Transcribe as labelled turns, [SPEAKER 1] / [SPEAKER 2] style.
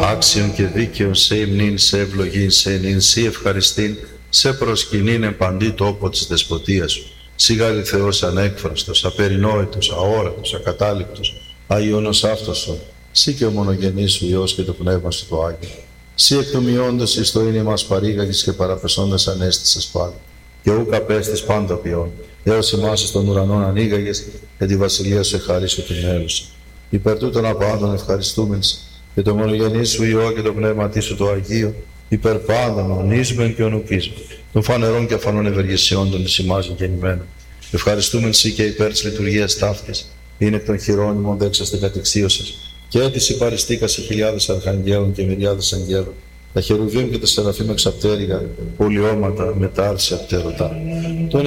[SPEAKER 1] άξιον και δίκαιον σε υμνήν, σε ευλογήν, σε ενήν, σύ ευχαριστήν, σε προσκυνήν εν παντή τόπο της δεσποτείας σου. Σιγάρι Θεός ανέκφραστος, απερινόητος, αόρατος, ακατάληπτος, Αγιώνος αυτός, σύ και ο μονογενής σου Υιός και το Πνεύμα σου το Άγιο. Σύ εκ του μειώντος εις το είναι μας παρήγαγες και παραπεσώντας ανέστησες πάλι. Και ούκ απέστης πάντα ποιόν, έως εμάς εις των ουρανών ανοίγαγες και τη βασιλεία σου εχαρίσου την έλουσα. Υπέρ τούτων απάντων ευχαριστούμενς και το μονογενή σου Υιό και το Πνεύμα σου το Αγίο, υπέρ πάντων ονίζμεν και ονουκίζμεν, των φανερών και αφανών ευεργεσιών των εις ημάς γεννημένων. Ευχαριστούμεν σοι και υπέρ της λειτουργίας ταύτης, είναι εκ των χειρόνιμων δέξαστε κατεξίωσες, και έτηση παριστήκασε χιλιάδες αρχαγγέλων και μυριάδες αγγέλων, τα χερουβίμ και τα σεραφείμ εξαπτέρυγα, πολιώματα, μετάρτιση απτέρωτα.